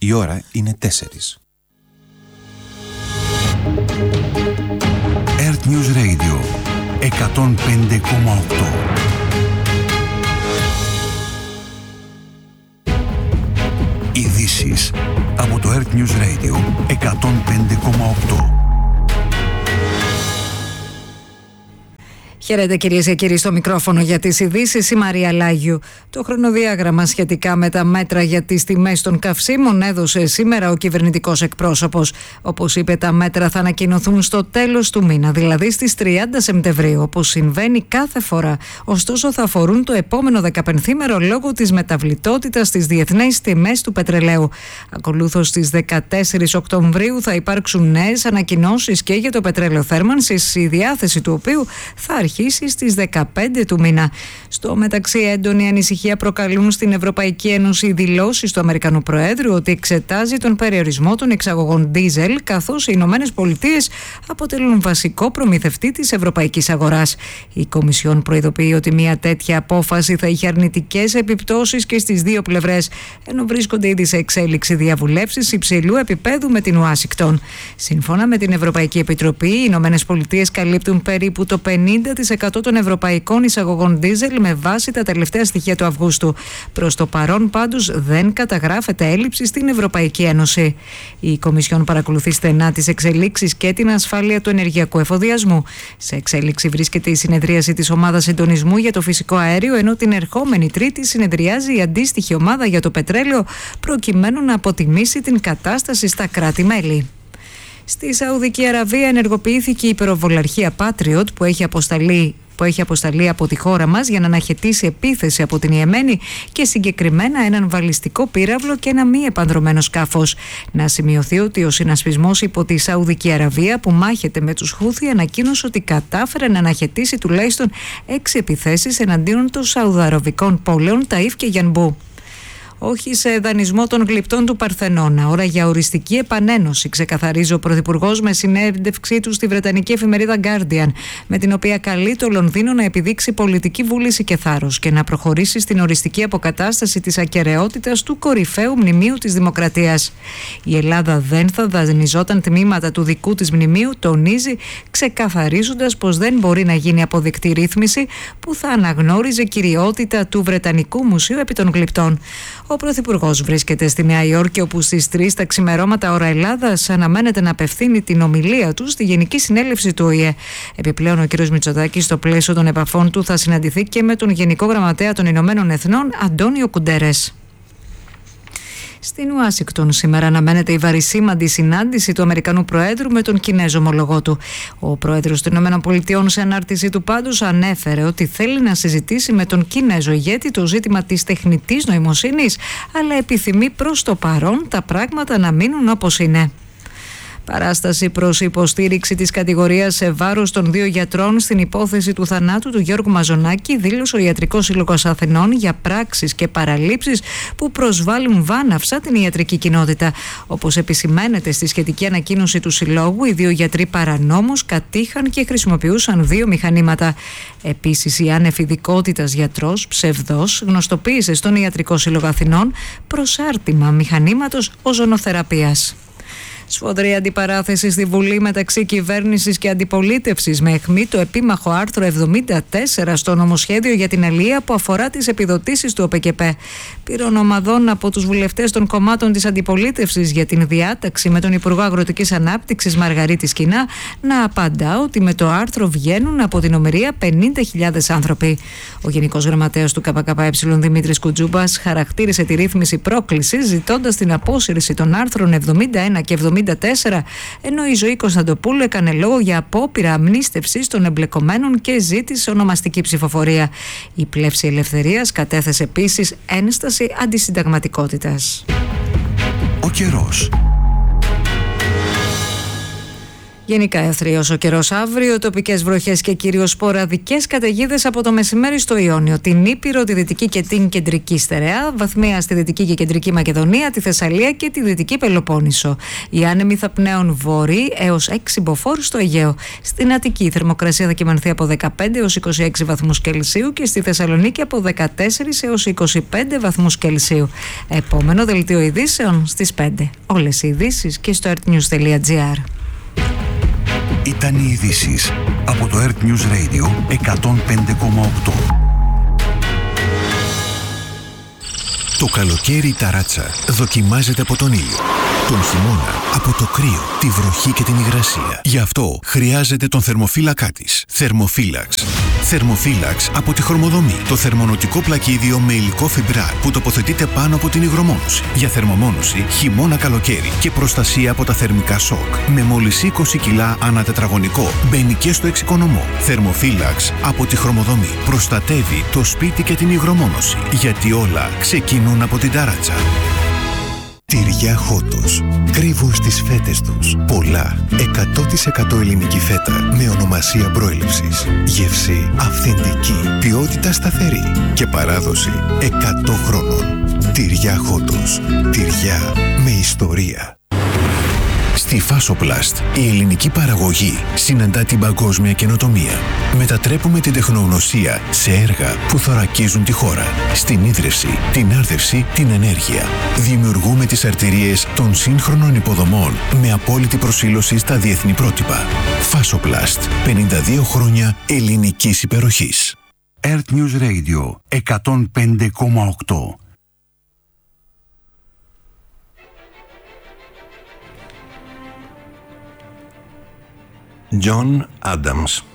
Η ώρα είναι 4. Earth News Radio 105,8. Ειδήσεις από το Earth News Radio 105,8. Χαίρετε κυρίες και κύριοι, στο μικρόφωνο για τις ειδήσεις η Μαρία Λάγιου. Το χρονοδιάγραμμα σχετικά με τα μέτρα για τις τιμές των καυσίμων έδωσε σήμερα ο κυβερνητικός εκπρόσωπος. Όπως είπε, τα μέτρα θα ανακοινωθούν στο τέλος του μήνα, δηλαδή στις 30 Σεπτεμβρίου, όπως συμβαίνει κάθε φορά. Ωστόσο, θα αφορούν το επόμενο 15ήμερο λόγω της μεταβλητότητας στις διεθνείς τιμές του πετρελαίου. Ακολούθως, στις 14 Οκτωβρίου θα υπάρξουν νέες ανακοινώσεις και για το πετρέλαιο θέρμανσης, η διάθεση του οποίου θα αρχίσει στις 15 του μήνα. Στο μεταξύ, έντονη ανησυχία προκαλούν στην Ευρωπαϊκή Ένωση οι δηλώσεις του Αμερικανού Προέδρου ότι εξετάζει τον περιορισμό των εξαγωγών ντίζελ, καθώς οι Ηνωμένες Πολιτείες αποτελούν βασικό προμηθευτή της ευρωπαϊκής αγοράς. Η Κομισιόν προειδοποιεί ότι μια τέτοια απόφαση θα είχε αρνητικές επιπτώσεις και στις δύο πλευρές, ενώ βρίσκονται ήδη σε εξέλιξη διαβουλεύσεις υψηλού επίπεδου με την Ουάσιγκτον. Σύμφωνα με την Ευρωπαϊκή Επιτροπή, οι Ηνωμένες Πολιτείες καλύπτουν περίπου το 50% των ευρωπαϊκών εισαγωγών ντίζελ με βάση τα τελευταία στοιχεία του Αυγούστου. Προς το παρόν, πάντως, δεν καταγράφεται έλλειψη στην Ευρωπαϊκή Ένωση. Η Κομισιόν παρακολουθεί στενά τις εξελίξεις και την ασφάλεια του ενεργειακού εφοδιασμού. Σε εξέλιξη βρίσκεται η συνεδρίαση της ομάδας συντονισμού για το φυσικό αέριο, ενώ την ερχόμενη Τρίτη συνεδριάζει η αντίστοιχη ομάδα για το πετρέλαιο, προκειμένου να αποτιμήσει την κατάσταση στα κράτη-μέλη. Στη Σαουδική Αραβία ενεργοποιήθηκε η υπεροβολαρχία Patriot που έχει αποσταλεί από τη χώρα μας για να αναχαιτήσει επίθεση από την Ιεμένη και συγκεκριμένα έναν βαλιστικό πύραυλο και ένα μη επανδρωμένο σκάφος. Να σημειωθεί ότι ο συνασπισμός υπό τη Σαουδική Αραβία που μάχεται με τους Χούθι ανακοίνωσε ότι κατάφερε να αναχαιτήσει τουλάχιστον 6 επιθέσεις εναντίον των Σαουδαραβικών πόλεων Ταΐφ και Γιανμπού. Όχι σε δανεισμό των γλυπτών του Παρθενώνα. Ώρα για οριστική επανένωση, ξεκαθαρίζει ο Πρωθυπουργός με συνέντευξή του στη βρετανική εφημερίδα Guardian, με την οποία καλεί το Λονδίνο να επιδείξει πολιτική βούληση και θάρρος και να προχωρήσει στην οριστική αποκατάσταση της ακεραιότητας του κορυφαίου μνημείου της Δημοκρατίας. Η Ελλάδα δεν θα δανειζόταν τμήματα του δικού της μνημείου, τονίζει, ξεκαθαρίζοντας πως δεν μπορεί να γίνει αποδεκτή ρύθμιση που θα αναγνώριζε κυριότητα του Βρετανικού Μουσείου επί των γλυπτών. Ο Πρωθυπουργός βρίσκεται στη Νέα Υόρκη, όπου στις 3 τα ξημερώματα ώρα Ελλάδας αναμένεται να απευθύνει την ομιλία του στη Γενική Συνέλευση του ΟΗΕ. Επιπλέον, ο κ. Μητσοτάκης, στο πλαίσιο των επαφών του, θα συναντηθεί και με τον Γενικό Γραμματέα των Ηνωμένων Εθνών, Αντώνιο Κουντέρες. Στην Ουάσιγκτον σήμερα αναμένεται η βαρισίμαντη συνάντηση του Αμερικανού Προέδρου με τον Κινέζο ομολογό του. Ο Πρόεδρος των ΗΠΑ σε ανάρτησή του πάντως ανέφερε ότι θέλει να συζητήσει με τον Κινέζο ηγέτη το ζήτημα της τεχνητής νοημοσύνης, αλλά επιθυμεί προς το παρόν τα πράγματα να μείνουν όπως είναι. Παράσταση προς υποστήριξη της κατηγορίας σε βάρος των 2 γιατρών στην υπόθεση του θανάτου του Γιώργου Μαζονάκη δήλωσε ο Ιατρικός Σύλλογος Αθηνών για πράξεις και παραλήψεις που προσβάλλουν βάναυσα την ιατρική κοινότητα. Όπως επισημαίνεται στη σχετική ανακοίνωση του Συλλόγου, οι 2 γιατροί παρανόμως κατήχαν και χρησιμοποιούσαν 2 μηχανήματα. Επίσης, η άνευ ειδικότητας γιατρός ψευδός γνωστοποίησε στον Ιατρικό Σύλλογο Αθηνών προσάρτημα μηχανήματος οζονοθεραπείας. Σφοδρή αντιπαράθεση στη Βουλή μεταξύ κυβέρνησης και αντιπολίτευσης με αιχμή το επίμαχο άρθρο 74 στο νομοσχέδιο για την αλληλεία που αφορά τις επιδοτήσεις του ΟΠΕΚΕΠ. Πήρων ομαδών από τους βουλευτές των κομμάτων της αντιπολίτευσης για την διάταξη με τον Υπουργό Αγροτικής Ανάπτυξης Μαργαρίτη Σκινά να απαντά ότι με το άρθρο βγαίνουν από την ομηρία 50.000 άνθρωποι. Ο Γενικός Γραμματέας του ΚΚΕ Δημήτρης Κουτζούμπας χαρακτήρισε τη ρύθμιση πρόκλησης, ζητώντας την απόσυρση των άρθρων 71 και 74, ενώ η Ζωή Κωνσταντοπούλου έκανε λόγο για απόπειρα αμνίστευσης των εμπλεκομένων και ζήτησε ονομαστική ψηφοφορία. Η Πλεύση Ελευθερίας κατέθεσε επίσης ένσταση αντισυνταγματικότητας. Ο καιρός. Γενικά ευθρείος ο καιρός αύριο, τοπικές βροχές και κυρίως σποραδικές καταιγίδες από το μεσημέρι στο Ιόνιο, την Ήπειρο, τη Δυτική και την Κεντρική Στερεά, βαθμία στη Δυτική και Κεντρική Μακεδονία, τη Θεσσαλία και τη Δυτική Πελοπόννησο. Οι άνεμοι θα πνέουν βορρή έως 6 μποφόρ στο Αιγαίο. Στην Αττική η θερμοκρασία θα κυμανθεί από 15 έως 26 βαθμούς Κελσίου και στη Θεσσαλονίκη από 14 έως 25 βαθμούς Κελσίου. Επόμενο δελτίο ειδήσεων στις 5. Όλες οι ειδήσεις και στο earthnews.gr. Ήταν οι ειδήσεις από το Earth News Radio 105,8. Το καλοκαίρι η ταράτσα δοκιμάζεται από τον ήλιο. Τον χειμώνα από το κρύο, τη βροχή και την υγρασία. Γι' αυτό χρειάζεται τον θερμοφύλακά της. Θερμοφύλαξ. Θερμοφύλαξ από τη Χρωμοδομή. Το θερμονοτικό πλακίδιο με υλικό φιμπράρ που τοποθετείται πάνω από την υγρομόνωση. Για θερμομόνωση χειμώνα-καλοκαίρι και προστασία από τα θερμικά σοκ. Με μόλις 20 κιλά ανά τετραγωνικό. Μπαίνει και στο εξοικονομό. Θερμοφύλαξ από τη Χρωμοδομή. Προστατεύει το σπίτι και την υγρομόνωση. Γιατί όλα ξεκινούν από την ταράτσα. Τυριά Χότος. Κρύβουν στις φέτες τους πολλά 100% ελληνική φέτα με ονομασία προέλευσης. Γεύση αυθεντική, ποιότητα σταθερή και παράδοση 100 χρόνων. Τυριά Χότος. Τυριά με ιστορία. Στη Φάσοπλαστ, η ελληνική παραγωγή συναντά την παγκόσμια καινοτομία. Μετατρέπουμε την τεχνογνωσία σε έργα που θωρακίζουν τη χώρα. Στην ίδρυυση, την άρδευση, την ενέργεια. Δημιουργούμε τις αρτηρίες των σύγχρονων υποδομών με απόλυτη προσήλωση στα διεθνή πρότυπα. Φάσοπλαστ, 52 χρόνια ελληνικής υπεροχής. Earth News Radio 105,8. John Adams.